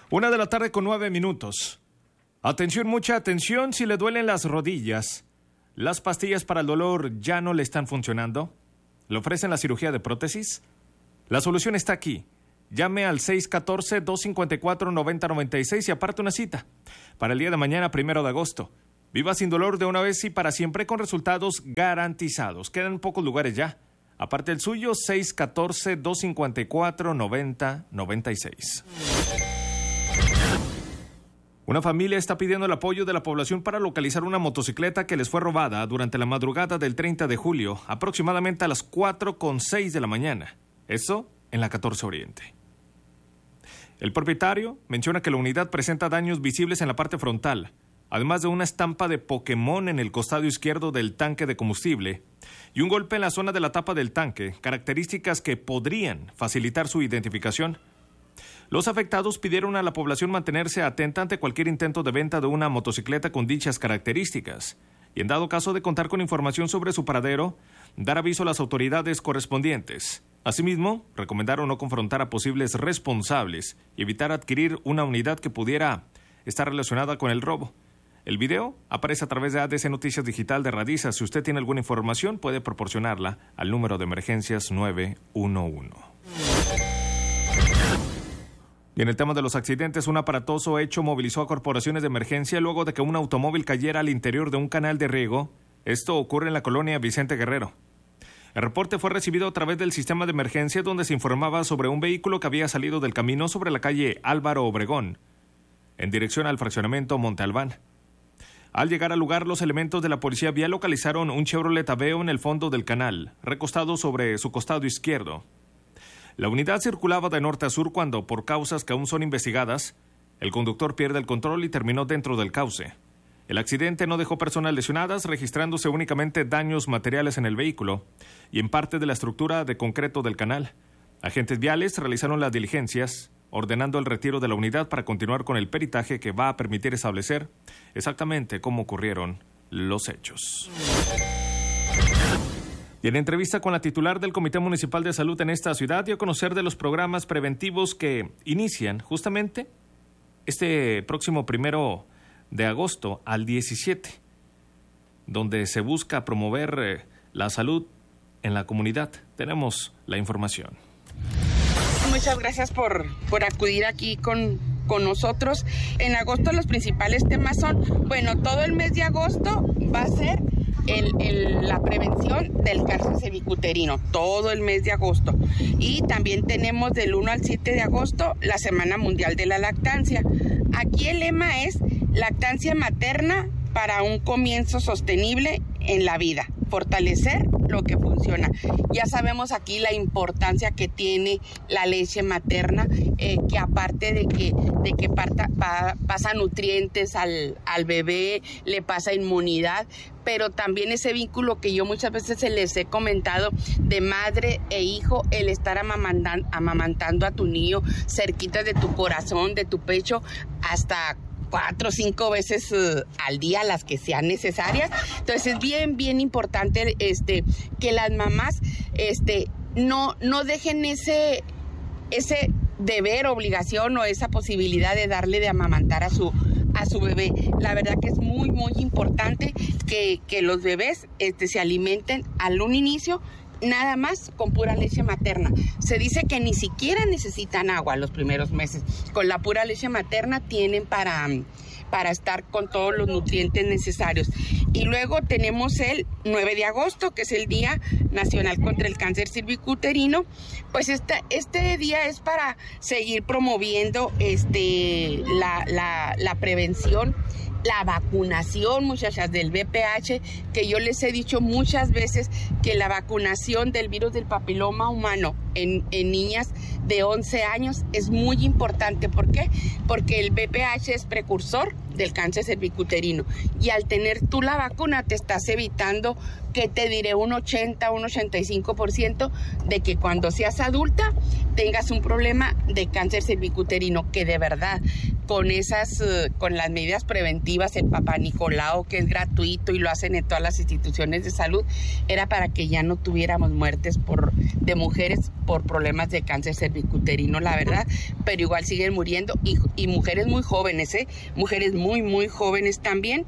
1:09 p.m. Atención, mucha atención, si le duelen las rodillas, las pastillas para el dolor ya no le están funcionando, le ofrecen la cirugía de prótesis. La solución está aquí. Llame al 614-254-9096 y aparte una cita para el día de mañana, 1 de agosto. Viva sin dolor de una vez y para siempre con resultados garantizados. Quedan pocos lugares ya. Aparte el suyo, 614-254-9096. Una familia está pidiendo el apoyo de la población para localizar una motocicleta que les fue robada durante la madrugada del 30 de julio, aproximadamente a las 4:06 de la mañana. Eso en la 14 Oriente. El propietario menciona que la unidad presenta daños visibles en la parte frontal, además de una estampa de Pokémon en el costado izquierdo del tanque de combustible y un golpe en la zona de la tapa del tanque, características que podrían facilitar su identificación. Los afectados pidieron a la población mantenerse atenta ante cualquier intento de venta de una motocicleta con dichas características y, en dado caso de contar con información sobre su paradero, dar aviso a las autoridades correspondientes. Asimismo, recomendaron no confrontar a posibles responsables y evitar adquirir una unidad que pudiera estar relacionada con el robo. El video aparece a través de ADC Noticias Digital de Radiza. Si usted tiene alguna información, puede proporcionarla al número de emergencias 911. Y en el tema de los accidentes, un aparatoso hecho movilizó a corporaciones de emergencia luego de que un automóvil cayera al interior de un canal de riego. Esto ocurre en la colonia Vicente Guerrero. El reporte fue recibido a través del sistema de emergencia, donde se informaba sobre un vehículo que había salido del camino sobre la calle Álvaro Obregón, en dirección al fraccionamiento Monte Albán. Al llegar al lugar, los elementos de la policía vial localizaron un Chevrolet Aveo en el fondo del canal, recostado sobre su costado izquierdo. La unidad circulaba de norte a sur cuando, por causas que aún son investigadas, el conductor pierde el control y terminó dentro del cauce. El accidente no dejó personas lesionadas, registrándose únicamente daños materiales en el vehículo y en parte de la estructura de concreto del canal. Agentes viales realizaron las diligencias, ordenando el retiro de la unidad para continuar con el peritaje que va a permitir establecer exactamente cómo ocurrieron los hechos. Y en entrevista con la titular del Comité Municipal de Salud en esta ciudad, dio a conocer de los programas preventivos que inician justamente este próximo 1 de agosto al 17, donde se busca promover la salud en la comunidad. Tenemos la información. Muchas gracias por acudir aquí con nosotros. En agosto los principales temas son, todo el mes de agosto va a ser la prevención del cáncer cervicuterino, todo el mes de agosto. Y también tenemos del 1 al 7 de agosto la Semana Mundial de la Lactancia. Aquí el lema es lactancia materna para un comienzo sostenible en la vida, fortalecer lo que funciona. Ya sabemos aquí la importancia que tiene la leche materna, que aparte de que pasa nutrientes al bebé, le pasa inmunidad, pero también ese vínculo que yo muchas veces les he comentado de madre e hijo, el estar amamantando a tu niño cerquita de tu corazón, de tu pecho, hasta 4 o 5 veces al día, las que sean necesarias. Entonces es bien importante que las mamás no dejen ese deber, obligación o esa posibilidad de darle de amamantar a su bebé. La verdad que es muy importante que los bebés se alimenten al un inicio nada más con pura leche materna. Se dice que ni siquiera necesitan agua los primeros meses. Con la pura leche materna tienen para estar con todos los nutrientes necesarios. Y luego tenemos el 9 de agosto, que es el Día Nacional contra el Cáncer Cervicuterino. Pues este día es para seguir promoviendo la prevención, la vacunación, muchachas, del VPH, que yo les he dicho muchas veces que la vacunación del virus del papiloma humano en niñas de 11 años es muy importante. ¿Por qué? Porque el VPH es precursor del cáncer cervicuterino y al tener tú la vacuna te estás evitando, que te diré, un 85% de que cuando seas adulta tengas un problema de cáncer cervicuterino, que de verdad con las medidas preventivas, el Papá Nicolau, que es gratuito y lo hacen en todas las instituciones de salud, era para que ya no tuviéramos muertes de mujeres por problemas de cáncer cervicuterino, la verdad, pero igual siguen muriendo y mujeres muy jóvenes, mujeres muy, muy jóvenes también.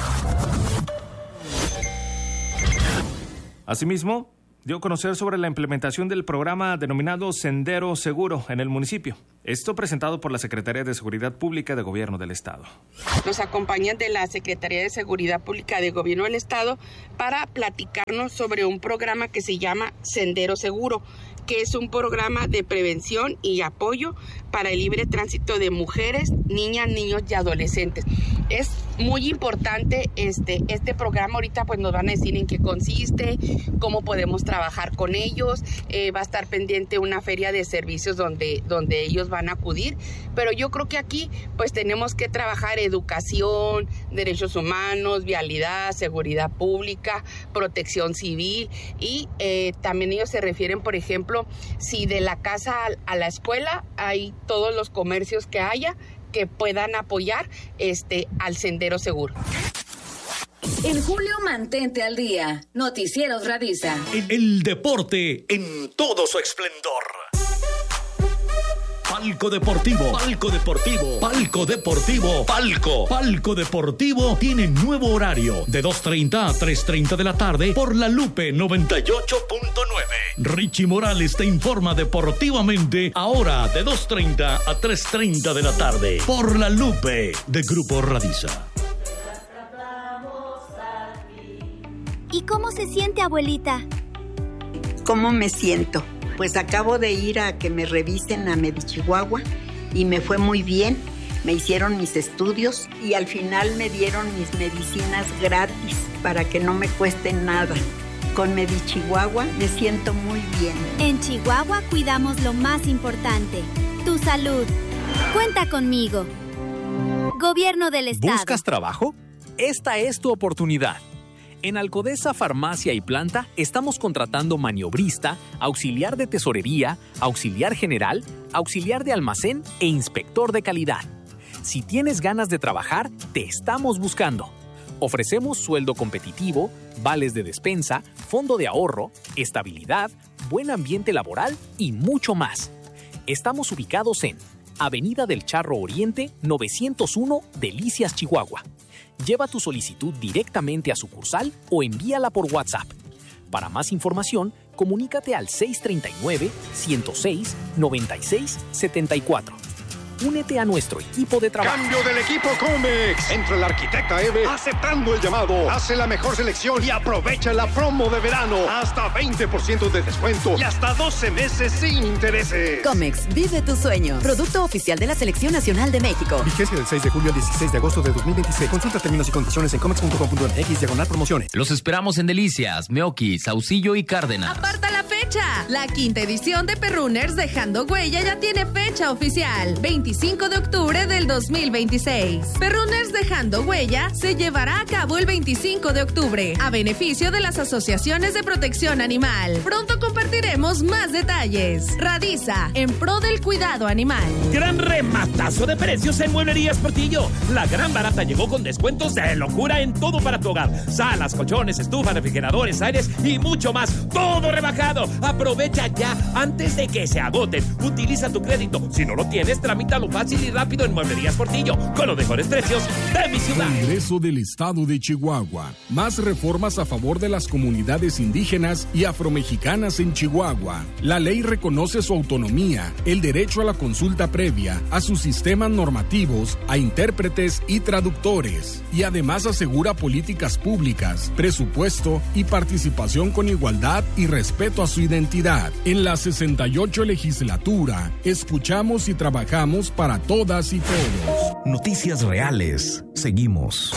Asimismo, dio a conocer sobre la implementación del programa denominado Sendero Seguro en el municipio. Esto presentado por la Secretaría de Seguridad Pública de Gobierno del Estado. Nos acompañan de la Secretaría de Seguridad Pública de Gobierno del Estado para platicarnos sobre un programa que se llama Sendero Seguro, que es un programa de prevención y apoyo para el libre tránsito de mujeres, niñas, niños y adolescentes. Es muy importante este programa. Ahorita pues nos van a decir en qué consiste, cómo podemos trabajar con ellos. Va a estar pendiente una feria de servicios donde ellos van a acudir, pero yo creo que aquí pues tenemos que trabajar educación, derechos humanos, vialidad, seguridad pública, protección civil y también ellos se refieren, por ejemplo, si de la casa a la escuela hay todos los comercios que haya que puedan apoyar al Sendero Seguro. En julio, mantente al día. Noticieros Radisa. El deporte en todo su esplendor. Palco Deportivo, Palco Deportivo, Palco Deportivo, Palco Deportivo tiene nuevo horario de 2:30 a 3:30 de la tarde por La Lupe 98.9. Richie Morales te informa deportivamente ahora de 2:30 a 3:30 de la tarde por La Lupe de Grupo Radisa. ¿Y cómo se siente, abuelita? ¿Cómo me siento? Pues acabo de ir a que me revisen a Medichihuahua y me fue muy bien. Me hicieron mis estudios y al final me dieron mis medicinas gratis para que no me cuesten nada. Con Medichihuahua me siento muy bien. En Chihuahua cuidamos lo más importante, tu salud. Cuenta conmigo. Gobierno del Estado. ¿Buscas trabajo? Esta es tu oportunidad. En Alcodesa Farmacia y Planta estamos contratando maniobrista, auxiliar de tesorería, auxiliar general, auxiliar de almacén e inspector de calidad. Si tienes ganas de trabajar, te estamos buscando. Ofrecemos sueldo competitivo, vales de despensa, fondo de ahorro, estabilidad, buen ambiente laboral y mucho más. Estamos ubicados en Avenida del Charro Oriente, 901, Delicias, Chihuahua. Lleva tu solicitud directamente a sucursal o envíala por WhatsApp. Para más información, comunícate al 639-106-9674. Únete a nuestro equipo de trabajo. Cambio del equipo Comex. Entra el arquitecta Eve aceptando el llamado. Hace la mejor selección y aprovecha la promo de verano. Hasta 20% de descuento y hasta 12 meses sin intereses. Comex, vive tu sueño. Producto oficial de la Selección Nacional de México. Vigencia del 6 de julio al 16 de agosto de 2026. Consulta términos y condiciones en comex.com.mx/promociones. Los esperamos en Delicias, Meoqui, Saucillo y Cárdenas. ¡Aparta la fecha! La quinta edición de Perrunners Dejando Huella ya tiene fecha oficial. 25 de octubre del 2026. Perrunners Dejando Huella se llevará a cabo el 25 de octubre a beneficio de las asociaciones de protección animal. Pronto compartiremos más detalles. Radisa, en pro del cuidado animal. Gran rematazo de precios en Mueblerías Portillo. La gran barata llegó con descuentos de locura en todo para tu hogar. Salas, colchones, estufas, refrigeradores, aires y mucho más. Todo rebajado. Aprovecha ya antes de que se agoten. Utiliza tu crédito. Si no lo tienes, tramítalo fácil y rápido en Mueblerías Portillo, con los mejores precios de mi ciudad. Congreso del Estado de Chihuahua. Más reformas a favor de las comunidades indígenas y afromexicanas en Chihuahua. La ley reconoce su autonomía, el derecho a la consulta previa, a sus sistemas normativos, a intérpretes y traductores. Y además asegura políticas públicas, presupuesto y participación con igualdad y respeto a su identidad. En la 68 legislatura, escuchamos y trabajamos para todas y todos. Noticias reales. Seguimos.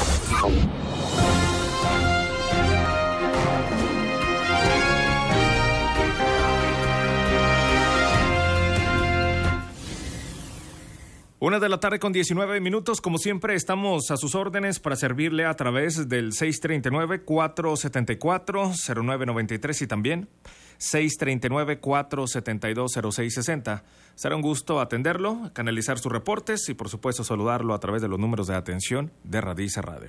Una de la tarde con 19 minutos. Como siempre, estamos a sus órdenes para servirle a través del 639-474-0993 y también 639-472-0660. Será un gusto atenderlo, canalizar sus reportes y, por supuesto, saludarlo a través de los números de atención de Radice Radio.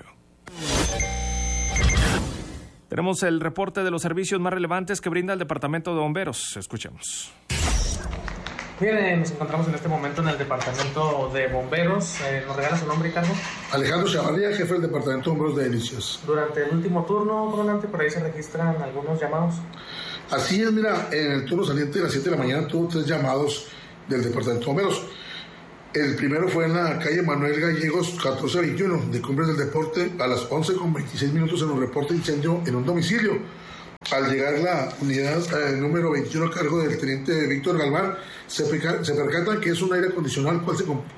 Tenemos el reporte de los servicios más relevantes que brinda el Departamento de Bomberos. Escuchemos. Bien, nos encontramos en este momento en el Departamento de Bomberos. ¿Nos regala su nombre y cargo? Alejandro Chavarría, jefe del Departamento de Bomberos de Delicias. Durante el último turno, comandante, por ahí se registran algunos llamados. Así es, mira, en el turno saliente de las 7 de la mañana tuvo 3 llamados del Departamento de Bomberos. El primero fue en la calle Manuel Gallegos, 1421, de Cumbres del Deporte, a las 11:26 minutos en un reporte de incendio en un domicilio. Al llegar la unidad número 21 a cargo del teniente Víctor Galván, se percatan que es un aire acondicionado, el cual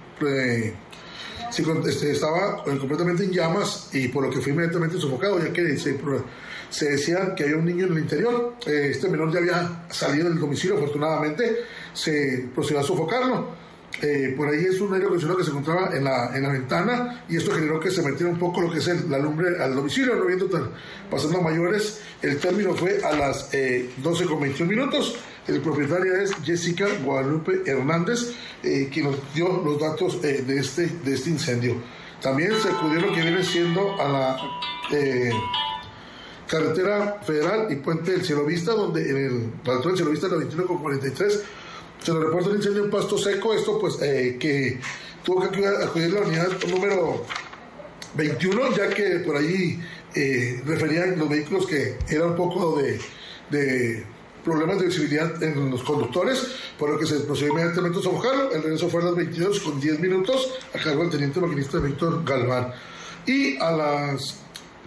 estaba completamente en llamas, y por lo que fue inmediatamente sofocado, ya que se decía que había un niño en el interior. Este menor ya había salido del domicilio, afortunadamente se procedió a sofocarlo. Por ahí es un aire acondicionado que se encontraba en la ventana, y esto generó que se metiera un poco lo que es la lumbre al domicilio, no viendo pasando a mayores. El término fue a las 12:21 minutos. El propietario es Jessica Guadalupe Hernández, quien nos dio los datos de este incendio. También se acudió lo que viene siendo a la carretera federal y puente del Cielo Vista, donde en la altura del Cielo Vista, la 21:43, se nos reporta un incendio en Pasto Seco. Esto pues que tuvo que acudir la unidad número 21, ya que por allí referían los vehículos que era un poco de problemas de visibilidad en los conductores, por lo que se procedió inmediatamente a sofocarlo. El regreso fue a las 22:10 minutos a cargo del teniente maquinista Víctor Galván. Y a las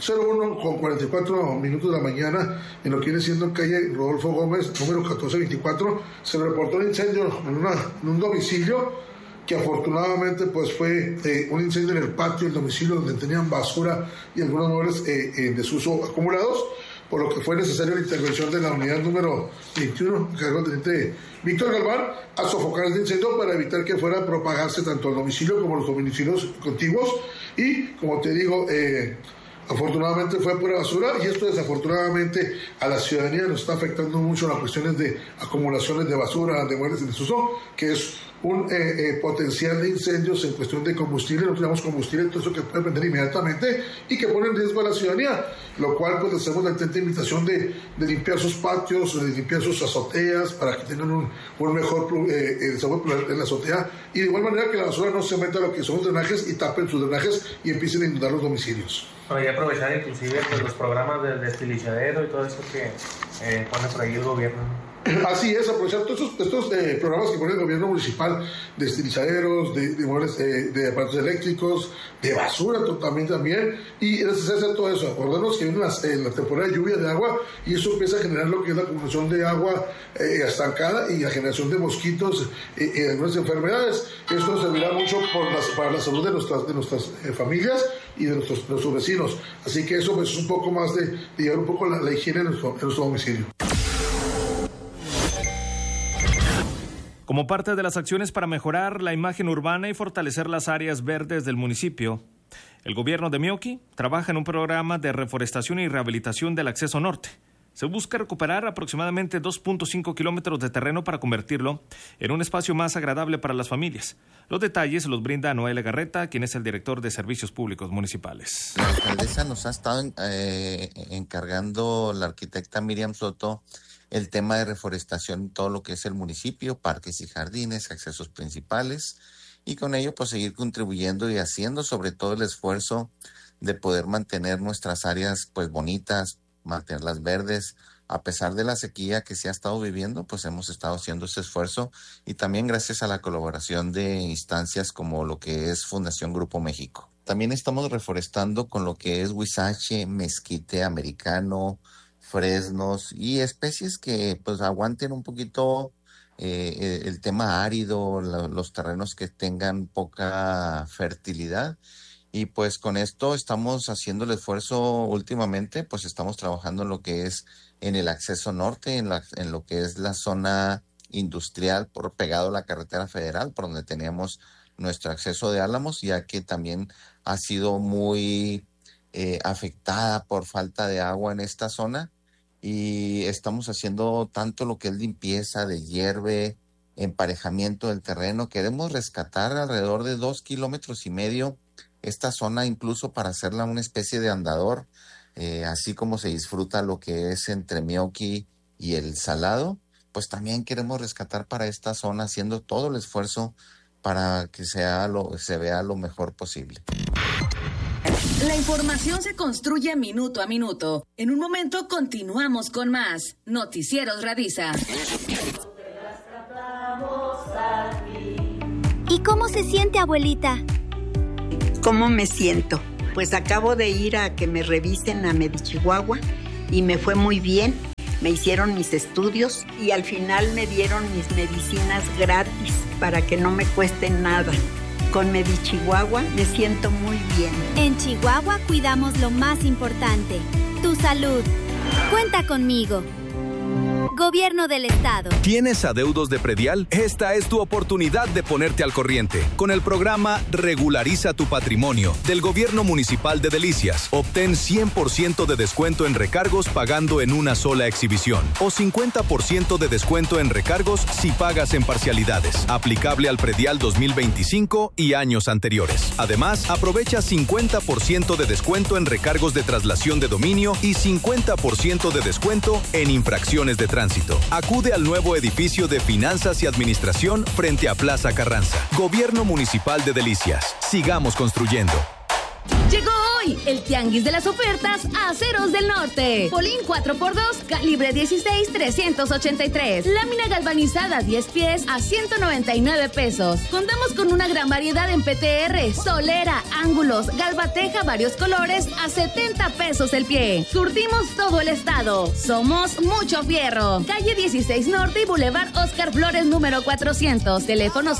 01:44 minutos de la mañana, en lo que viene siendo calle Rodolfo Gómez, número 1424, se reportó un incendio en un domicilio, que afortunadamente pues fue un incendio en el patio del domicilio, donde tenían basura y algunos muebles en desuso acumulados, por lo que fue necesaria la intervención de la unidad número 21, que cargó el teniente Víctor Galván, a sofocar este incendio para evitar que fuera a propagarse tanto al domicilio como a los domicilios contiguos. Y como te digo, afortunadamente fue pura basura, y esto desafortunadamente a la ciudadanía nos está afectando mucho las cuestiones de acumulaciones de basura, de muebles en desuso, que es un potencial de incendios en cuestión de combustible. No tenemos combustible, todo eso que puede prender inmediatamente y que pone en riesgo a la ciudadanía, lo cual pues les hacemos la atenta invitación de limpiar sus patios, de limpiar sus azoteas, para que tengan un mejor sabor en la azotea, y de igual manera que la basura no se meta a lo que son los drenajes y tapen sus drenajes y empiecen a inundar los domicilios. Para ya aprovechar inclusive pues, los programas del destilizadero y todo eso que pone por ahí el gobierno. Así es, aprovechar todos estos programas que pone el gobierno municipal, de estilizaderos, de aparatos eléctricos, de basura también, y es necesario hacer todo eso. Acordarnos que viene la temporada de lluvia de agua, y eso empieza a generar lo que es la acumulación de agua estancada y la generación de mosquitos y algunas enfermedades. Esto servirá mucho para la salud de nuestras familias y de nuestros vecinos. Así que eso pues, es un poco más de llevar un poco la higiene en nuestro domicilio. Como parte de las acciones para mejorar la imagen urbana y fortalecer las áreas verdes del municipio, el gobierno de Meoqui trabaja en un programa de reforestación y rehabilitación del acceso norte. Se busca recuperar aproximadamente 2.5 kilómetros de terreno para convertirlo en un espacio más agradable para las familias. Los detalles los brinda Noel Legarreta, quien es el director de Servicios Públicos Municipales. La alcaldesa nos ha estado encargando, la arquitecta Miriam Soto, el tema de reforestación en todo lo que es el municipio, parques y jardines, accesos principales, y con ello pues seguir contribuyendo y haciendo sobre todo el esfuerzo de poder mantener nuestras áreas pues bonitas, mantenerlas verdes. A pesar de la sequía que se ha estado viviendo, pues hemos estado haciendo ese esfuerzo, y también gracias a la colaboración de instancias como lo que es Fundación Grupo México. También estamos reforestando con lo que es huizache, mezquite americano, fresnos y especies que pues aguanten un poquito el tema árido, los terrenos que tengan poca fertilidad. Y pues con esto estamos haciendo el esfuerzo últimamente, pues estamos trabajando en lo que es en el acceso norte, en lo que es la zona industrial pegado a la carretera federal, por donde teníamos nuestro acceso de Álamos, ya que también ha sido muy afectada por falta de agua en esta zona. y estamos haciendo tanto lo que es limpieza de hierbe, emparejamiento del terreno. Queremos rescatar alrededor de 2,5 kilómetros esta zona, incluso para hacerla una especie de andador, así como se disfruta lo que es entre Meoqui y el Salado, pues también queremos rescatar para esta zona, haciendo todo el esfuerzo para que se vea lo mejor posible. La información se construye minuto a minuto. En un momento continuamos con más Noticieros Radisa. ¿Y cómo se siente, abuelita? ¿Cómo me siento? Pues acabo de ir a que me revisen a Medichihuahua y me fue muy bien. Me hicieron mis estudios y al final me dieron mis medicinas gratis para que no me cueste nada. Con Medichihuahua me siento muy bien. En Chihuahua cuidamos lo más importante, tu salud. Cuenta conmigo. Gobierno del Estado. ¿Tienes adeudos de predial? Esta es tu oportunidad de ponerte al corriente. Con el programa Regulariza tu Patrimonio del Gobierno Municipal de Delicias, obtén 100% de descuento en recargos pagando en una sola exhibición o 50% de descuento en recargos si pagas en parcialidades. Aplicable al predial 2025 y años anteriores. Además, aprovecha 50% de descuento en recargos de traslación de dominio y 50% de descuento en infracciones de tránsito. Acude al nuevo edificio de Finanzas y Administración frente a Plaza Carranza. Gobierno Municipal de Delicias. Sigamos construyendo. Llegó hoy el tianguis de las ofertas a Aceros del Norte. Polín 4x2, calibre 16, 383. Lámina galvanizada 10 pies a 199 pesos. Contamos con una gran variedad en PTR, solera, ángulos, galvateja varios colores a 70 pesos el pie. Surtimos todo el estado. Somos Mucho Fierro. Calle 16 Norte y Boulevard Oscar Flores número 400. Teléfono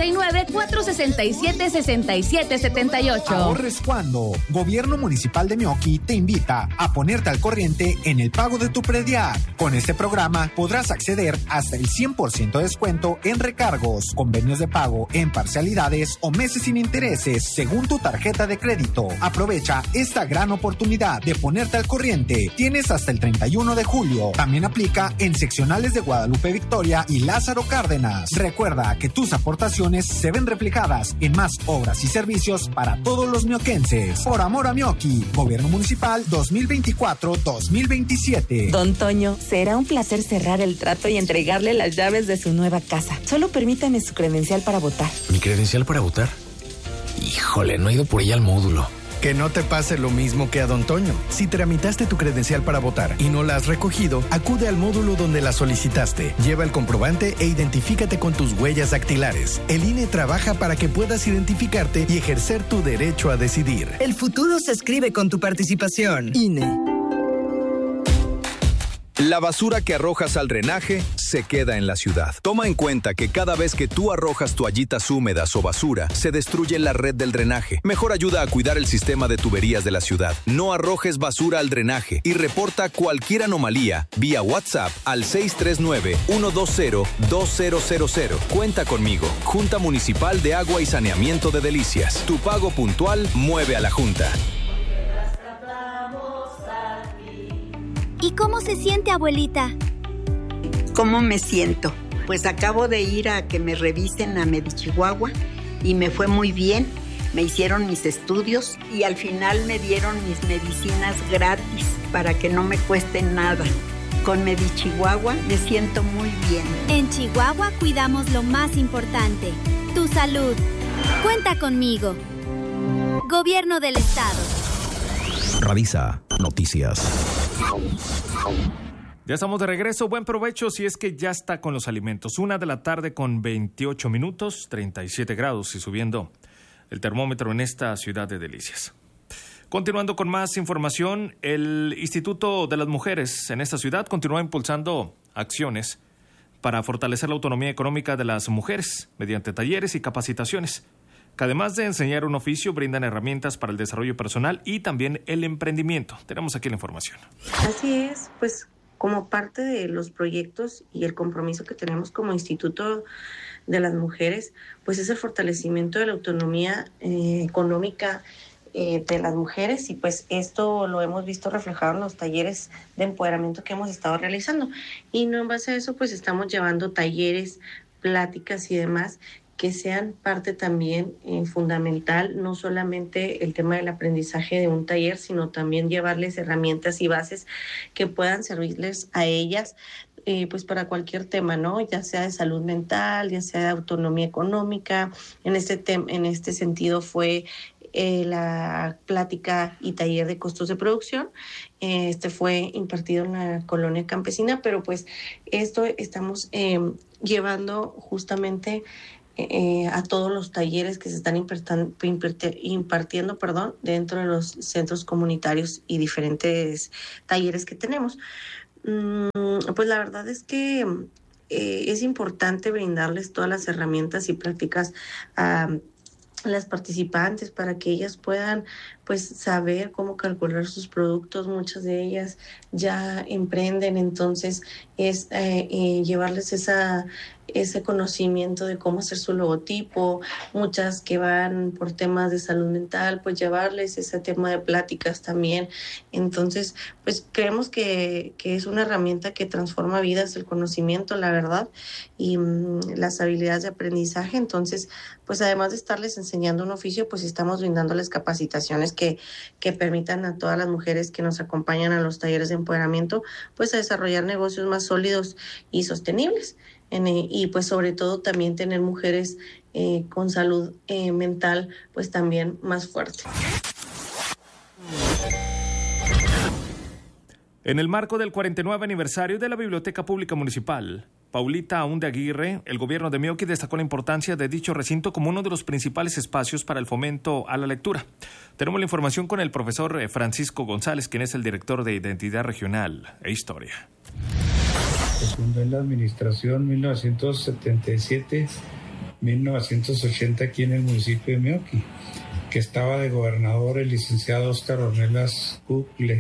639-467-6778. Ahorres cuando. Gobierno Municipal de Meoqui te invita a ponerte al corriente en el pago de tu predial. Con este programa podrás acceder hasta el 100% de descuento en recargos, convenios de pago en parcialidades o meses sin intereses según tu tarjeta de crédito. Aprovecha esta gran oportunidad de ponerte al corriente. Tienes hasta el 31 de julio. También aplica en seccionales de Guadalupe Victoria y Lázaro Cárdenas. Recuerda que tus aportaciones se ven reflejadas en más obras y servicios para todos los mioquenses. Por amor a Meoqui, Gobierno Municipal 2024-2027. Don Toño, será un placer cerrar el trato y entregarle las llaves de su nueva casa. Solo permítame su credencial para votar. ¿Mi credencial para votar? Híjole, no he ido por ella al módulo. Que no te pase lo mismo que a Don Toño. Si tramitaste tu credencial para votar y no la has recogido, acude al módulo donde la solicitaste. Lleva el comprobante e identifícate con tus huellas dactilares. El INE trabaja para que puedas identificarte y ejercer tu derecho a decidir. El futuro se escribe con tu participación. INE. La basura que arrojas al drenaje se queda en la ciudad. Toma en cuenta que cada vez que tú arrojas toallitas húmedas o basura, se destruye la red del drenaje. Mejor ayuda a cuidar el sistema de tuberías de la ciudad. No arrojes basura al drenaje y reporta cualquier anomalía vía WhatsApp al 639-120-2000. Cuenta conmigo. Junta Municipal de Agua y Saneamiento de Delicias. Tu pago puntual mueve a la Junta. ¿Y cómo se siente, abuelita? ¿Cómo me siento? Pues acabo de ir a que me revisen a Medichihuahua y me fue muy bien. Me hicieron mis estudios y al final me dieron mis medicinas gratis para que no me cueste nada. Con Medichihuahua me siento muy bien. En Chihuahua cuidamos lo más importante, tu salud. Cuenta conmigo. Gobierno del Estado. Radisa Noticias. Ya estamos de regreso. Buen provecho si es que ya está con los alimentos. 1 de la tarde con 28 minutos, 37 grados y subiendo el termómetro en esta ciudad de Delicias. Continuando con más información, el Instituto de las Mujeres en esta ciudad continúa impulsando acciones para fortalecer la autonomía económica de las mujeres mediante talleres y capacitaciones, que además de enseñar un oficio, brindan herramientas para el desarrollo personal y también el emprendimiento. Tenemos aquí la información. Así es, pues como parte de los proyectos y el compromiso que tenemos como Instituto de las Mujeres, pues es el fortalecimiento de la autonomía económica de las mujeres, y pues esto lo hemos visto reflejado en los talleres de empoderamiento que hemos estado realizando. Y no en base a eso, pues estamos llevando talleres, pláticas y demás que sean parte también fundamental, no solamente el tema del aprendizaje de un taller, sino también llevarles herramientas y bases que puedan servirles a ellas pues para cualquier tema, ¿no? Ya sea de salud mental, ya sea de autonomía económica. En este sentido fue la plática y taller de costos de producción. Este fue impartido en la colonia campesina, pero pues esto estamos llevando justamente a todos los talleres que se están impartiendo dentro de los centros comunitarios y diferentes talleres que tenemos. Pues la verdad es que es importante brindarles todas las herramientas y prácticas a las participantes para que ellas puedan pues saber cómo calcular sus productos. Muchas de ellas ya emprenden, entonces es llevarles ese conocimiento de cómo hacer su logotipo. Muchas que van por temas de salud mental, pues llevarles ese tema de pláticas también. Entonces, pues creemos que es una herramienta que transforma vidas, el conocimiento, la verdad, y las habilidades de aprendizaje. Entonces, pues además de estarles enseñando un oficio, pues estamos brindándoles capacitaciones que permitan a todas las mujeres que nos acompañan a los talleres de empoderamiento, pues a desarrollar negocios más sólidos y sostenibles. Y pues sobre todo también tener mujeres con salud mental pues también más fuerte. En el marco del 49 aniversario de la Biblioteca Pública Municipal, Paulita Aunde Aguirre, el gobierno de Meoqui destacó la importancia de dicho recinto como uno de los principales espacios para el fomento a la lectura. Tenemos la información con el profesor Francisco González, quien es el director de Identidad Regional e Historia. Se fundó en la administración 1977-1980 aquí en el municipio de Meoqui, que estaba de gobernador el licenciado Óscar Ornelas Cucle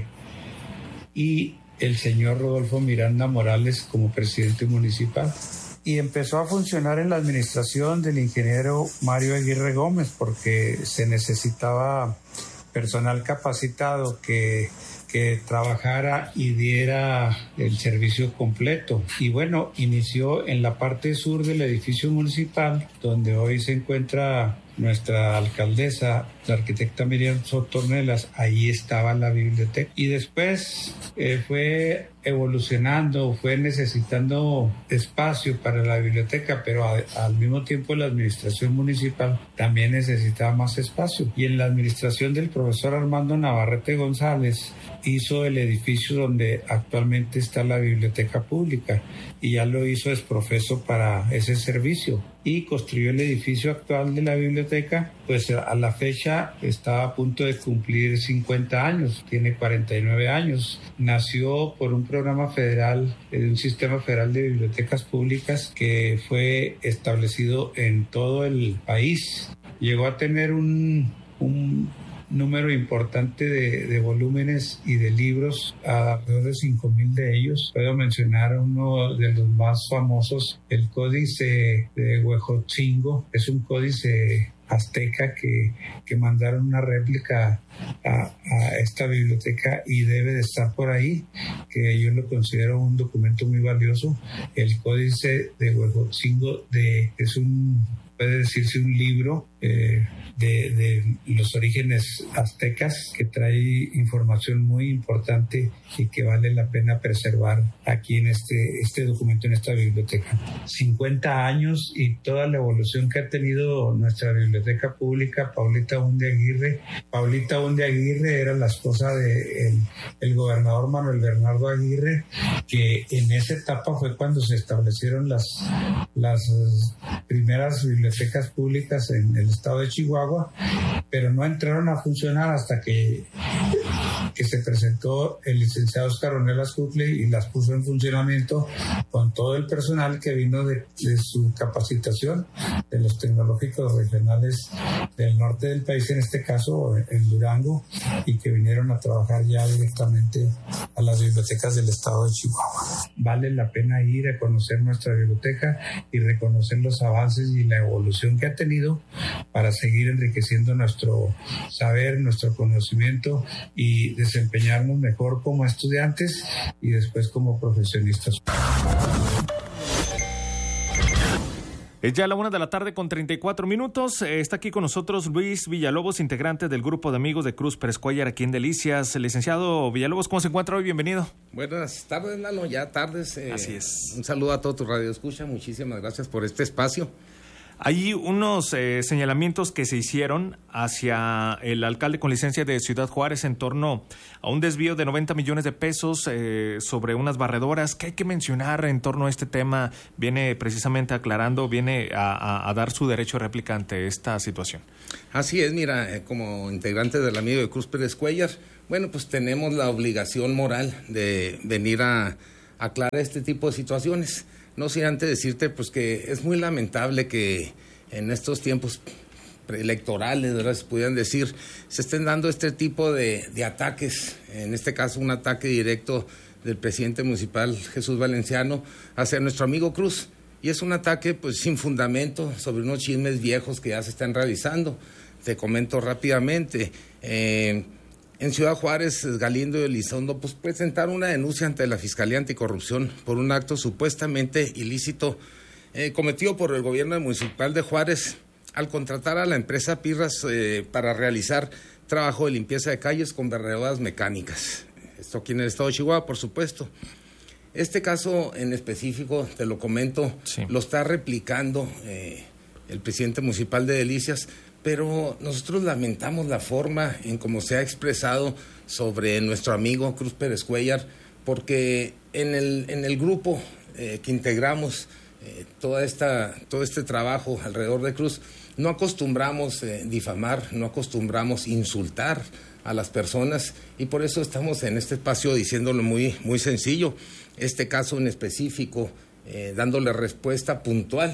y el señor Rodolfo Miranda Morales como presidente municipal. Y empezó a funcionar en la administración del ingeniero Mario Aguirre Gómez porque se necesitaba personal capacitado que trabajara y diera el servicio completo. Y bueno, inició en la parte sur del edificio municipal, donde hoy se encuentra nuestra alcaldesa, la arquitecta Miriam Soto Ornelas. Ahí estaba la biblioteca. Y después fue evolucionando, fue necesitando espacio para la biblioteca, pero al mismo tiempo la administración municipal también necesitaba más espacio. Y en la administración del profesor Armando Navarrete González hizo el edificio donde actualmente está la biblioteca pública y ya lo hizo exprofeso para ese servicio. Y construyó el edificio actual de la biblioteca, pues a la fecha está a punto de cumplir 50 años, tiene 49 años. Nació por un programa federal, un sistema federal de bibliotecas públicas que fue establecido en todo el país. Llegó a tener un número importante de volúmenes y de libros, alrededor de 5,000 de ellos. Puedo mencionar uno de los más famosos, el Códice de Huejotzingo. Es un códice azteca que mandaron una réplica a esta biblioteca y debe de estar por ahí, que yo lo considero un documento muy valioso. El Códice de Huejotzingo puede decirse un libro de los orígenes aztecas que trae información muy importante y que vale la pena preservar aquí en este documento, en esta biblioteca. 50 años y toda la evolución que ha tenido nuestra biblioteca pública. Paulita Aunde Aguirre. Paulita Aunde Aguirre era la esposa del gobernador Manuel Bernardo Aguirre, que en esa etapa fue cuando se establecieron las primeras bibliotecas públicas en el estado de Chihuahua, pero no entraron a funcionar hasta que que se presentó el licenciado Oscar Ornelas Cucley y las puso en funcionamiento con todo el personal que vino de su capacitación de los tecnológicos regionales del norte del país, en este caso en Durango, y que vinieron a trabajar ya directamente a las bibliotecas del estado de Chihuahua. Vale la pena ir a conocer nuestra biblioteca y reconocer los avances y la evolución que ha tenido para seguir enriqueciendo nuestro saber, nuestro conocimiento y desempeñarnos mejor como estudiantes y después como profesionistas. Es ya la 1:34 p.m. Está aquí con nosotros Luis Villalobos, integrante del grupo de amigos de Cruz Pérez Cuéllar aquí en Delicias. Licenciado Villalobos, ¿cómo se encuentra hoy? Bienvenido. Buenas tardes, Lalo, ya tardes. Así es. Un saludo a todo tu radio escucha. Muchísimas gracias por este espacio. Hay unos señalamientos que se hicieron hacia el alcalde con licencia de Ciudad Juárez en torno a un desvío de 90 millones de pesos sobre unas barredoras. ¿Qué hay que mencionar en torno a este tema? Viene precisamente aclarando, viene a dar su derecho de réplica ante esta situación. Así es, mira, como integrante del amigo de Cruz Pérez Cuéllar, bueno, pues tenemos la obligación moral de venir a aclarar este tipo de situaciones. No sin antes decirte pues que es muy lamentable que en estos tiempos preelectorales, ¿verdad?, se pudieran decir, se estén dando este tipo de ataques, en este caso un ataque directo del presidente municipal Jesús Valenciano hacia nuestro amigo Cruz, y es un ataque pues sin fundamento sobre unos chismes viejos que ya se están realizando. Te comento rápidamente. En Ciudad Juárez, Galindo y Elizondo pues presentaron una denuncia ante la Fiscalía Anticorrupción por un acto supuestamente ilícito cometido por el gobierno municipal de Juárez al contratar a la empresa Pirras para realizar trabajo de limpieza de calles con barredoras mecánicas. Esto aquí en el estado de Chihuahua, por supuesto. Este caso en específico, te lo comento, sí, lo está replicando el presidente municipal de Delicias, pero nosotros lamentamos la forma en cómo se ha expresado sobre nuestro amigo Cruz Pérez Cuéllar, porque en el grupo que integramos todo este trabajo alrededor de Cruz, no acostumbramos difamar, no acostumbramos insultar a las personas, y por eso estamos en este espacio diciéndolo muy, muy sencillo. Este caso en específico, dándole respuesta puntual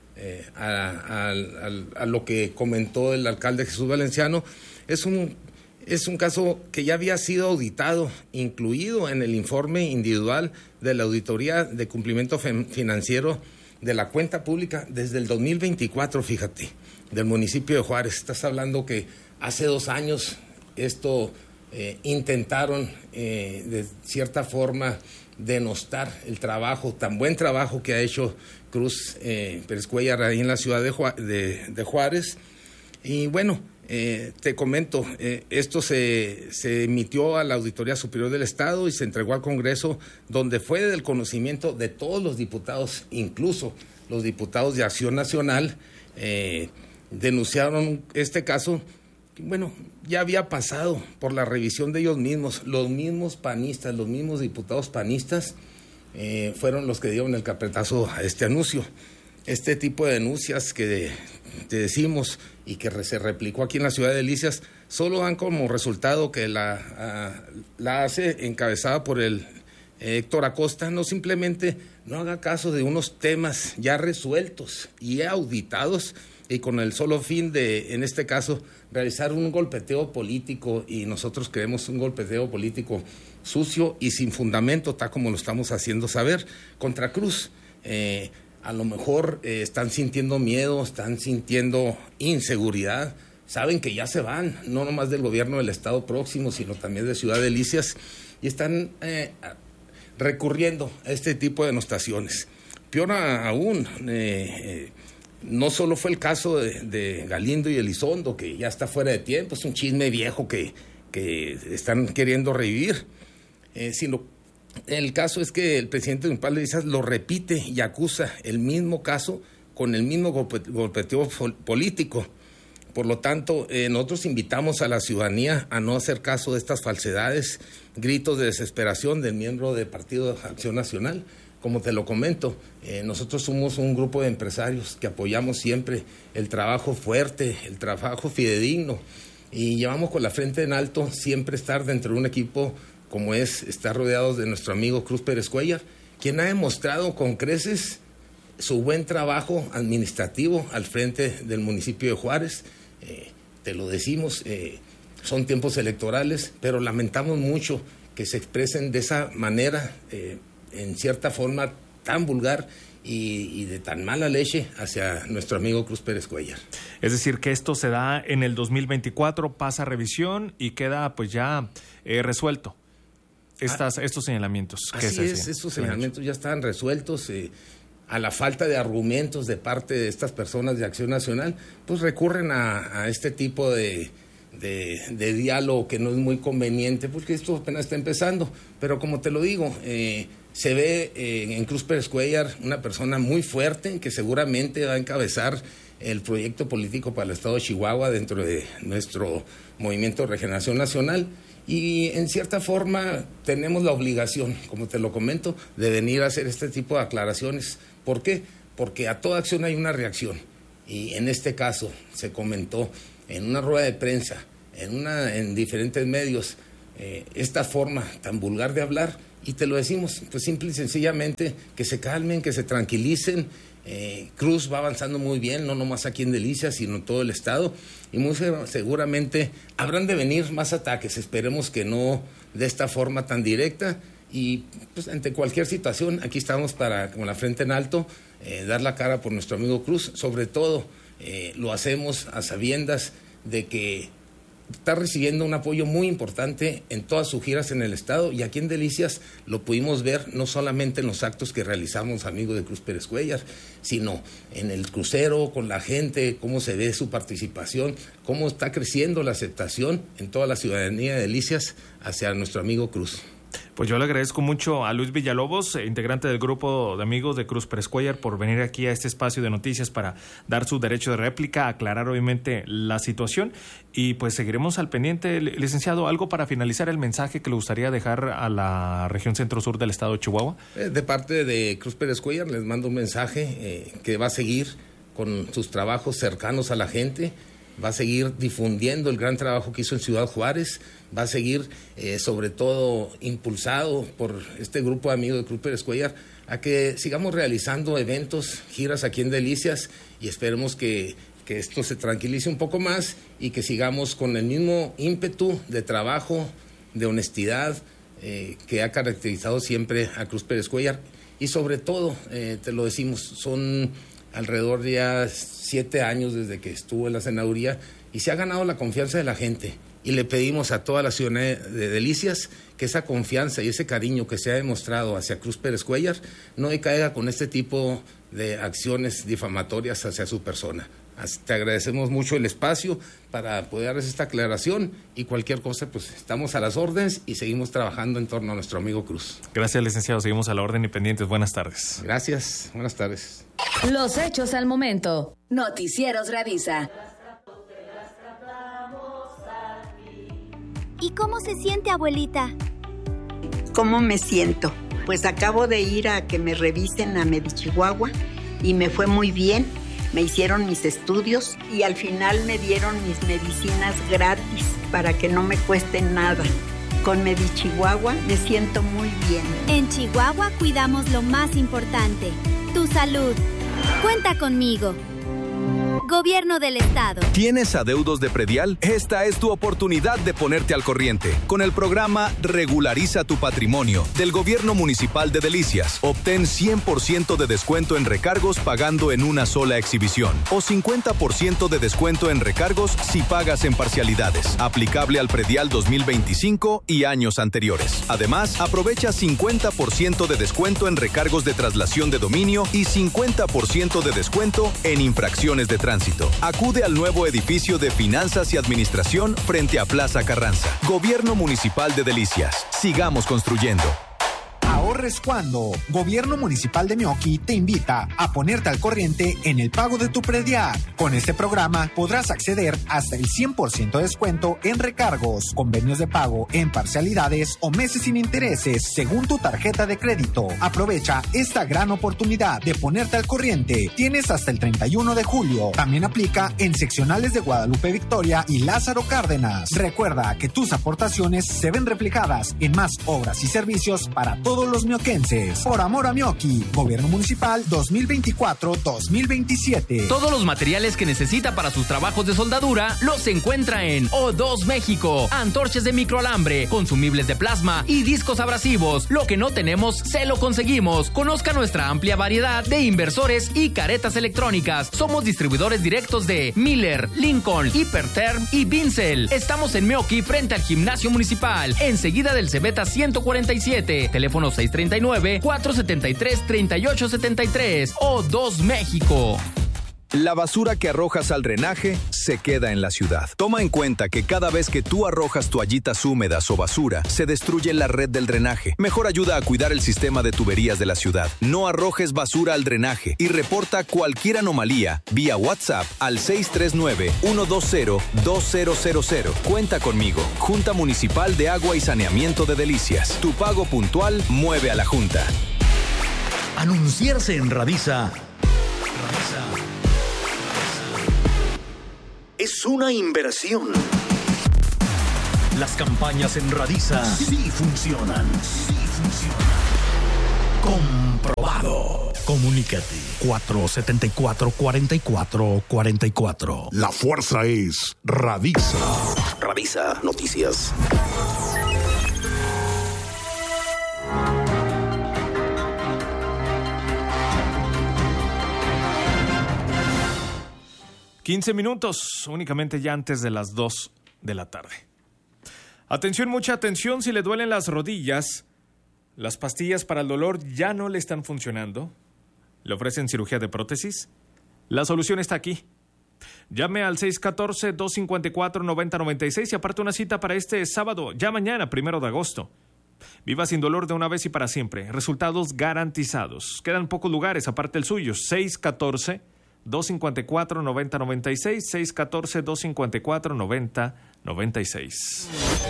a lo que comentó el alcalde Jesús Valenciano. Es un caso que ya había sido auditado, incluido en el informe individual de la Auditoría de Cumplimiento Financiero de la Cuenta Pública desde el 2024, fíjate, del municipio de Juárez. Estás hablando que hace 2 años esto intentaron de cierta forma denostar el trabajo, tan buen trabajo que ha hecho Cruz Pérez Cuéllar ahí en la ciudad de Juárez. Y bueno, te comento, esto se emitió a la Auditoría Superior del Estado y se entregó al Congreso, donde fue del conocimiento de todos los diputados, incluso los diputados de Acción Nacional, denunciaron este caso. Bueno, ya había pasado por la revisión de ellos mismos, los mismos panistas, los mismos diputados panistas fueron los que dieron el carpetazo a este anuncio. Este tipo de denuncias que te decimos y que se replicó aquí en la ciudad de Delicias solo dan como resultado que la hace encabezada por el Héctor Acosta, no simplemente no haga caso de unos temas ya resueltos y auditados, y con el solo fin de, en este caso, realizar un golpeteo político, y nosotros creemos un golpeteo político sucio y sin fundamento, tal como lo estamos haciendo saber, contra Cruz. A lo mejor están sintiendo miedo, están sintiendo inseguridad, saben que ya se van, no nomás del gobierno del estado próximo, sino también de Ciudad Delicias, y están recurriendo a este tipo de denostaciones. Peor aún, no solo fue el caso de Galindo y Elizondo, que ya está fuera de tiempo, es un chisme viejo que están queriendo revivir, sino el caso es que el presidente municipal de Delicias lo repite y acusa el mismo caso con el mismo golpeteo político. Por lo tanto, nosotros invitamos a la ciudadanía a no hacer caso de estas falsedades, gritos de desesperación del miembro del Partido de Acción Nacional. Como te lo comento, nosotros somos un grupo de empresarios que apoyamos siempre el trabajo fuerte, el trabajo fidedigno, y llevamos con la frente en alto siempre estar dentro de un equipo como es estar rodeados de nuestro amigo Cruz Pérez Cuellar, quien ha demostrado con creces su buen trabajo administrativo al frente del municipio de Juárez. Te lo decimos, son tiempos electorales, pero lamentamos mucho que se expresen de esa manera, en cierta forma tan vulgar y de tan mala leche hacia nuestro amigo Cruz Pérez Cuellar. Es decir, que esto se da en el 2024, pasa revisión y queda pues ya resuelto estos señalamientos. Así es, estos señalamientos ya están resueltos. A la falta de argumentos de parte de estas personas de Acción Nacional, pues recurren a este tipo de diálogo que no es muy conveniente, porque esto apenas está empezando. Pero como te lo digo, se ve en Cruz Pérez Cuellar una persona muy fuerte que seguramente va a encabezar el proyecto político para el estado de Chihuahua dentro de nuestro Movimiento de Regeneración Nacional. Y en cierta forma tenemos la obligación, como te lo comento, de venir a hacer este tipo de aclaraciones. ¿Por qué? Porque a toda acción hay una reacción. Y en este caso se comentó en una rueda de prensa, en diferentes medios, esta forma tan vulgar de hablar, y te lo decimos, pues simple y sencillamente que se calmen, que se tranquilicen. Cruz va avanzando muy bien, no nomás aquí en Delicias, sino en todo el estado, y muy seguramente habrán de venir más ataques. Esperemos que no de esta forma tan directa, y pues ante cualquier situación aquí estamos para, con la frente en alto, dar la cara por nuestro amigo Cruz. Sobre todo lo hacemos a sabiendas de que está recibiendo un apoyo muy importante en todas sus giras en el estado, y aquí en Delicias lo pudimos ver no solamente en los actos que realizamos amigos de Cruz Pérez Cuellar, sino en el crucero con la gente, cómo se ve su participación, cómo está creciendo la aceptación en toda la ciudadanía de Delicias hacia nuestro amigo Cruz. Pues yo le agradezco mucho a Luis Villalobos, integrante del grupo de amigos de Cruz Pérez Cuellar, por venir aquí a este espacio de noticias para dar su derecho de réplica, aclarar obviamente la situación, y pues seguiremos al pendiente. Licenciado, ¿algo para finalizar el mensaje que le gustaría dejar a la región centro-sur del estado de Chihuahua? De parte de Cruz Pérez Cuellar les mando un mensaje que va a seguir con sus trabajos cercanos a la gente, va a seguir difundiendo el gran trabajo que hizo en Ciudad Juárez, va a seguir sobre todo impulsado por este grupo de amigos de Cruz Pérez Cuellar a que sigamos realizando eventos, giras aquí en Delicias, y esperemos que esto se tranquilice un poco más y que sigamos con el mismo ímpetu de trabajo, de honestidad que ha caracterizado siempre a Cruz Pérez Cuellar. Y sobre todo, te lo decimos, son alrededor de ya 7 años desde que estuvo en la senaduría y se ha ganado la confianza de la gente, y le pedimos a toda la ciudadanía de Delicias que esa confianza y ese cariño que se ha demostrado hacia Cruz Pérez Cuellar no decaiga con este tipo de acciones difamatorias hacia su persona. Te agradecemos mucho el espacio para poder darles esta aclaración, y cualquier cosa pues estamos a las órdenes y seguimos trabajando en torno a nuestro amigo Cruz. Gracias, licenciado, seguimos a la orden y pendientes. Buenas tardes. Gracias, buenas tardes. Los hechos al momento. Noticieros Radisa. ¿Y cómo se siente, abuelita? ¿Cómo me siento? Pues acabo de ir a que me revisen a Medichihuahua y me fue muy bien. Me hicieron mis estudios y al final me dieron mis medicinas gratis para que no me cueste nada. Con Medichihuahua me siento muy bien. En Chihuahua cuidamos lo más importante, tu salud. Cuenta conmigo. Gobierno del Estado. ¿Tienes adeudos de predial? Esta es tu oportunidad de ponerte al corriente. Con el programa Regulariza tu Patrimonio del Gobierno Municipal de Delicias, obtén 100% de descuento en recargos pagando en una sola exhibición, o 50% de descuento en recargos si pagas en parcialidades, aplicable al predial 2025 y años anteriores. Además, aprovecha 50% de descuento en recargos de traslación de dominio y 50% de descuento en infracciones de tránsito. Acude al nuevo edificio de Finanzas y Administración frente a Plaza Carranza. Gobierno Municipal de Delicias. Sigamos construyendo. Ahora ahorres cuando. Gobierno Municipal de Meoqui te invita a ponerte al corriente en el pago de tu predial. Con este programa podrás acceder hasta el 100% de descuento en recargos, convenios de pago en parcialidades o meses sin intereses según tu tarjeta de crédito. Aprovecha esta gran oportunidad de ponerte al corriente. Tienes hasta el 31 de julio. También aplica en seccionales de Guadalupe Victoria y Lázaro Cárdenas. Recuerda que tus aportaciones se ven reflejadas en más obras y servicios para todos los mioquenses. Por amor a Meoqui, Gobierno Municipal 2024-2027. Todos los materiales que necesita para sus trabajos de soldadura los encuentra en O2 México. Antorchas de microalambre, consumibles de plasma y discos abrasivos. Lo que no tenemos, se lo conseguimos. Conozca nuestra amplia variedad de inversores y caretas electrónicas. Somos distribuidores directos de Miller, Lincoln, Hiperterm y Vincel. Estamos en Meoqui frente al Gimnasio Municipal, enseguida del Cebeta 147, teléfono 639-473-3873. O2 México. La basura que arrojas al drenaje se queda en la ciudad. Toma en cuenta que cada vez que tú arrojas toallitas húmedas o basura, se destruye la red del drenaje. Mejor ayuda a cuidar el sistema de tuberías de la ciudad. No arrojes basura al drenaje y reporta cualquier anomalía vía WhatsApp al 639-120-2000. Cuenta conmigo. Junta Municipal de Agua y Saneamiento de Delicias. Tu pago puntual mueve a la Junta. Anunciarse en Radisa es una inversión. Las campañas en Radisa sí funcionan. Comprobado. Comunícate 474-4444. La fuerza es Radisa. Radisa Noticias. $15 únicamente ya antes de las 2 de la tarde. Atención, mucha atención, si le duelen las rodillas, las pastillas para el dolor ya no le están funcionando, le ofrecen cirugía de prótesis, la solución está aquí. Llame al 614-254-9096 y aparte una cita para este sábado, ya mañana, 1 de agosto. Viva sin dolor de una vez y para siempre. Resultados garantizados. Quedan pocos lugares, aparte el suyo. 614-254-9096, 614-254-9096.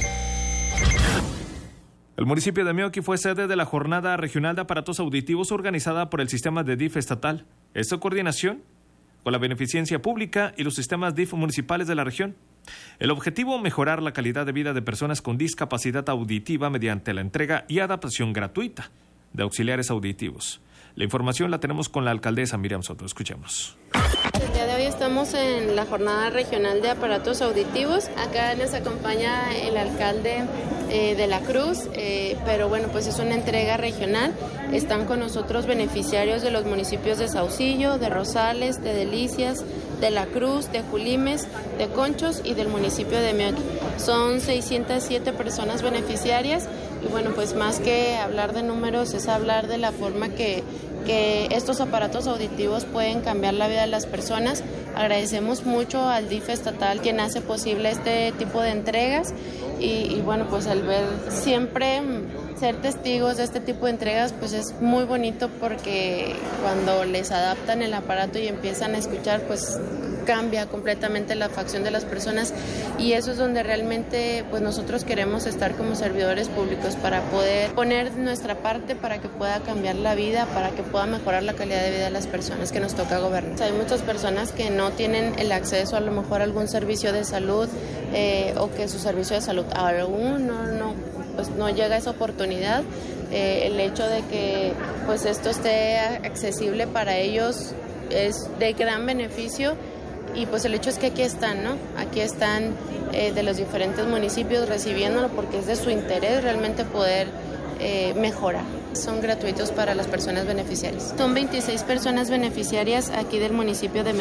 El municipio de Meoqui fue sede de la Jornada Regional de Aparatos Auditivos organizada por el sistema de DIF estatal. Esta coordinación con la beneficencia pública y los sistemas DIF municipales de la región. El objetivo, mejorar la calidad de vida de personas con discapacidad auditiva mediante la entrega y adaptación gratuita de auxiliares auditivos. La información la tenemos con la alcaldesa Miriam Soto. Escuchemos. El día de hoy estamos en la Jornada Regional de Aparatos Auditivos. Acá nos acompaña el alcalde de La Cruz, pero bueno, pues es una entrega regional. Están con nosotros beneficiarios de los municipios de Saucillo, de Rosales, de Delicias, de La Cruz, de Julimes, de Conchos y del municipio de Meoqui. Son 607 personas beneficiarias y bueno, pues más que hablar de números es hablar de la forma que estos aparatos auditivos pueden cambiar la vida de las personas. Agradecemos mucho al DIF estatal quien hace posible este tipo de entregas y bueno, pues al ver siempre ser testigos de este tipo de entregas, pues es muy bonito porque cuando les adaptan el aparato y empiezan a escuchar, pues cambia completamente la facción de las personas y eso es donde realmente pues nosotros queremos estar como servidores públicos para poder poner nuestra parte para que pueda cambiar la vida, para que pueda mejorar la calidad de vida de las personas que nos toca gobernar. O sea, hay muchas personas que no tienen el acceso a lo mejor a algún servicio de salud o que su servicio de salud aún no llega a esa oportunidad. El hecho de que pues esto esté accesible para ellos es de gran beneficio. Y pues el hecho es que aquí están, ¿no? Aquí están de los diferentes municipios recibiéndolo porque es de su interés realmente poder mejorar. Son gratuitos para las personas beneficiarias. Son 26 personas beneficiarias aquí del municipio de Meoqui.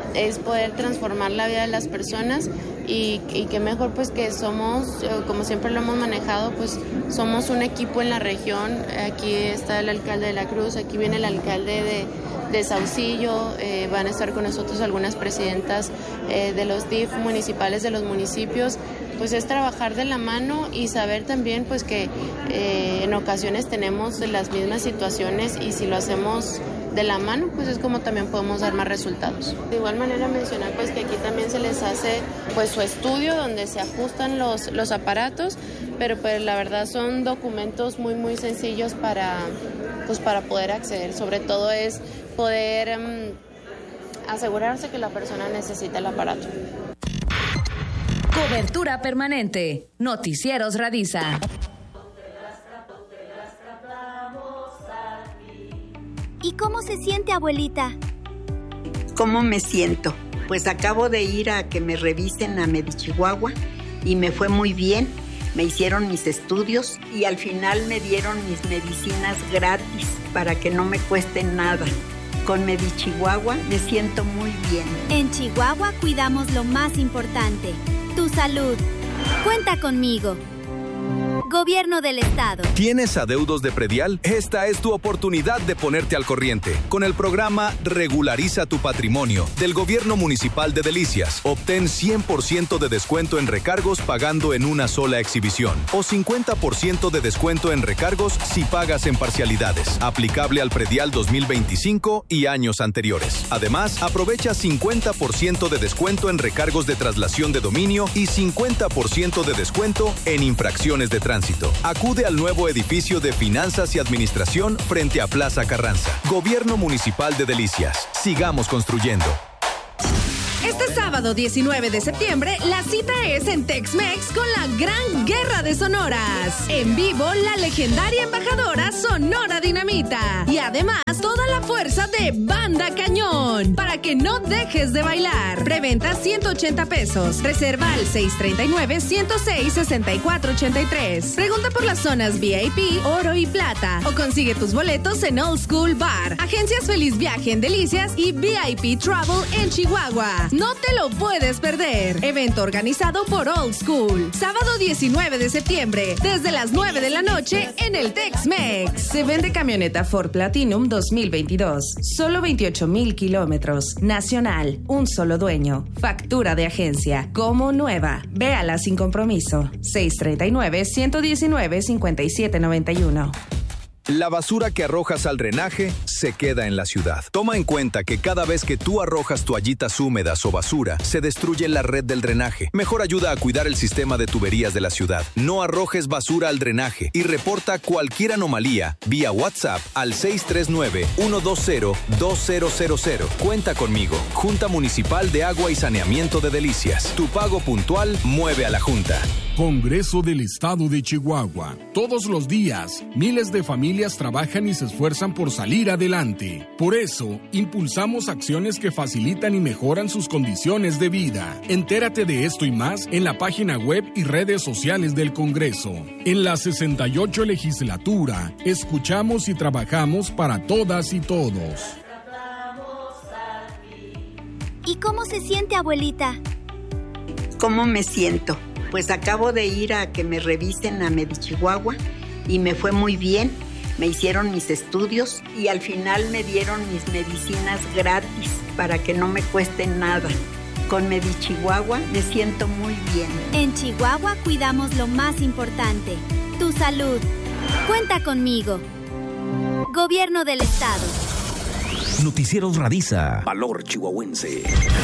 es poder transformar la vida de las personas y que mejor pues que somos, como siempre lo hemos manejado, pues somos un equipo en la región. Aquí está el alcalde de La Cruz, aquí viene el alcalde de Saucillo, van a estar con nosotros algunas presidentas de los DIF municipales de los municipios. Pues es trabajar de la mano y saber también pues que en ocasiones tenemos las mismas situaciones y si lo hacemos de la mano, pues es como también podemos dar más resultados. De igual manera mencionar pues que aquí también se les hace pues su estudio donde se ajustan los aparatos, pero pues la verdad son documentos muy muy sencillos para poder acceder. Sobre todo es poder asegurarse que la persona necesita el aparato. Cobertura permanente. Noticieros Radisa. ¿Y cómo se siente, abuelita? ¿Cómo me siento? Pues acabo de ir a que me revisen a Medichihuahua y me fue muy bien. Me hicieron mis estudios y al final me dieron mis medicinas gratis para que no me cuesten nada. Con Medichihuahua me siento muy bien. En Chihuahua cuidamos lo más importante, tu salud. Cuenta conmigo. Gobierno del Estado. ¿Tienes adeudos de predial? Esta es tu oportunidad de ponerte al corriente. Con el programa Regulariza tu Patrimonio del Gobierno Municipal de Delicias, obtén 100% de descuento en recargos pagando en una sola exhibición o 50% de descuento en recargos si pagas en parcialidades. Aplicable al predial 2025 y años anteriores. Además, aprovecha 50% de descuento en recargos de traslación de dominio y 50% de descuento en infracciones de tránsito. Acude al nuevo edificio de Finanzas y Administración frente a Plaza Carranza. Gobierno Municipal de Delicias. Sigamos construyendo. Este sábado 19 de septiembre, la cita es en Tex-Mex con la Gran Guerra de Sonoras. En vivo, la legendaria embajadora Sonora Dinamita. Y además, toda la fuerza de Banda Cañón. Para que no dejes de bailar. Preventa 180 pesos. Reserva al 639-106-6483. Pregunta por las zonas VIP, Oro y Plata. O consigue tus boletos en Old School Bar. Agencias Feliz Viaje en Delicias y VIP Travel en Chihuahua. No te lo puedes perder. Evento organizado por Old School. Sábado 19 de septiembre, desde las 9 de la noche en el Tex-Mex. Se vende camioneta Ford Platinum 2022. Solo 28,000 kilómetros. Nacional. Un solo dueño. Factura de agencia. Como nueva. Véala sin compromiso. 639-119-5791. La basura que arrojas al drenaje se queda en la ciudad. Toma en cuenta que cada vez que tú arrojas toallitas húmedas o basura, se destruye la red del drenaje. Mejor ayuda a cuidar el sistema de tuberías de la ciudad. No arrojes basura al drenaje y reporta cualquier anomalía vía WhatsApp al 639-120-2000. Cuenta conmigo. Junta Municipal de Agua y Saneamiento de Delicias. Tu pago puntual mueve a la Junta. Congreso del Estado de Chihuahua. Todos los días, miles de familias trabajan y se esfuerzan por salir adelante. Por eso, impulsamos acciones que facilitan y mejoran sus condiciones de vida. Entérate de esto y más en la página web y redes sociales del Congreso. En la 68 legislatura, escuchamos y trabajamos para todas y todos. ¿Y cómo se siente, abuelita? ¿Cómo me siento? Pues acabo de ir a que me revisen a Medichihuahua y me fue muy bien. Me hicieron mis estudios y al final me dieron mis medicinas gratis para que no me cuesten nada. Con Medichihuahua me siento muy bien. En Chihuahua cuidamos lo más importante, tu salud. Cuenta conmigo. Gobierno del Estado. Noticieros Radisa. Valor chihuahuense.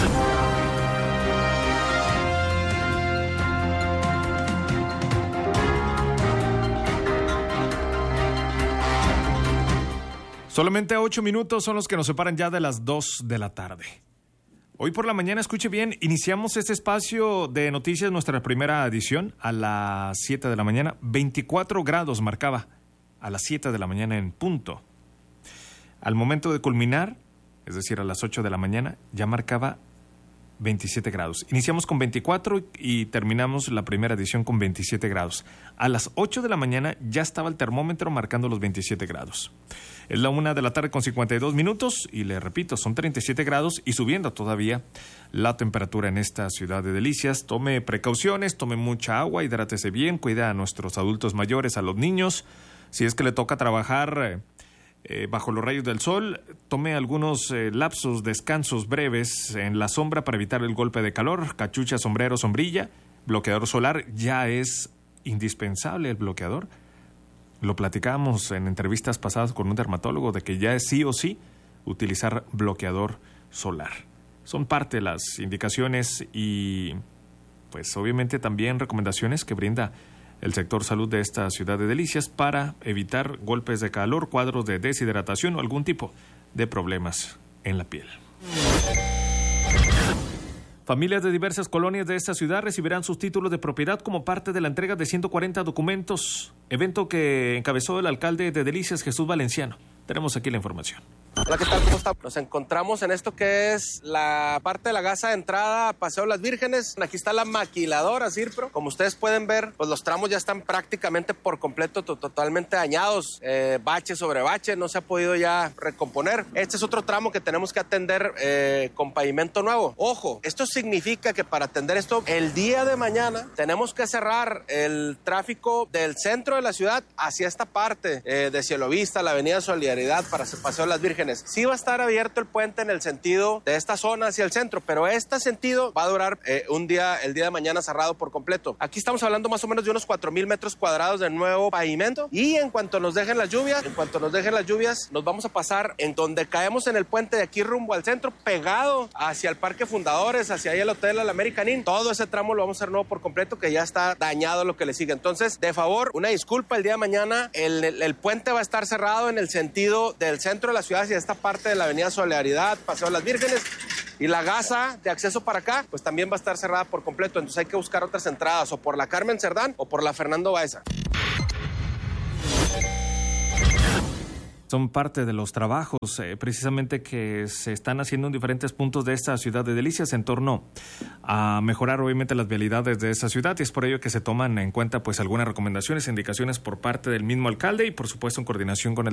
Solamente 8 minutos son los que nos separan ya de las 2 de la tarde. Hoy por la mañana, escuche bien, iniciamos este espacio de noticias, nuestra primera edición, a las 7 de la mañana. 24 grados marcaba a las 7 de la mañana en punto. Al momento de culminar, es decir, a las 8 de la mañana, ya marcaba 27 grados. Iniciamos con 24 y terminamos la primera edición con 27 grados. A las 8 de la mañana ya estaba el termómetro marcando los 27 grados. Es la 1 de la tarde con 52 minutos y le repito, son 37 grados y subiendo todavía la temperatura en esta ciudad de Delicias. Tome precauciones, tome mucha agua, hidrátese bien, cuida a nuestros adultos mayores, a los niños. Si es que le toca trabajar bajo los rayos del sol, tome algunos lapsos, descansos breves en la sombra para evitar el golpe de calor. Cachucha, sombrero, sombrilla, bloqueador solar. Ya es indispensable el bloqueador. Lo platicamos en entrevistas pasadas con un dermatólogo de que ya es sí o sí utilizar bloqueador solar. Son parte de las indicaciones y pues obviamente también recomendaciones que brinda el sector salud de esta ciudad de Delicias para evitar golpes de calor, cuadros de deshidratación o algún tipo de problemas en la piel. Familias de diversas colonias de esta ciudad recibirán sus títulos de propiedad como parte de la entrega de 140 documentos, evento que encabezó el alcalde de Delicias, Jesús Valenciano. Tenemos aquí la información. Hola, ¿qué tal? ¿Cómo está? Nos encontramos en esto que es la parte de la casa de entrada a Paseo Las Vírgenes. Aquí está la maquiladora Sirpro. Como ustedes pueden ver, pues los tramos ya están prácticamente por completo totalmente dañados. Bache sobre bache, no se ha podido ya recomponer. Este es otro tramo que tenemos que atender con pavimento nuevo. Ojo, esto significa que para atender esto, el día de mañana tenemos que cerrar el tráfico del centro de la ciudad hacia esta parte de Cielovista, la avenida Solidaridad para Paseo Las Vírgenes. Sí va a estar abierto el puente en el sentido de esta zona hacia el centro, pero este sentido va a durar el día de mañana cerrado por completo. Aquí estamos hablando más o menos de unos 4,000 metros cuadrados de nuevo pavimento y en cuanto nos dejen las lluvias, nos vamos a pasar en donde caemos en el puente de aquí rumbo al centro, pegado hacia el Parque Fundadores, hacia ahí el Hotel Al American Inn. Todo ese tramo lo vamos a hacer nuevo por completo, que ya está dañado lo que le sigue. Entonces, de favor, una disculpa, el día de mañana el puente va a estar cerrado en el sentido del centro de la ciudad hacia esta parte de la avenida Solidaridad, Paseo Las Vírgenes, y la gasa de acceso para acá, pues también va a estar cerrada por completo. Entonces hay que buscar otras entradas, o por la Carmen Cerdán o por la Fernando Baeza. Son parte de los trabajos precisamente que se están haciendo en diferentes puntos de esta ciudad de Delicias en torno a mejorar obviamente las vialidades de esta ciudad, y es por ello que se toman en cuenta pues algunas recomendaciones e indicaciones por parte del mismo alcalde y por supuesto en coordinación con el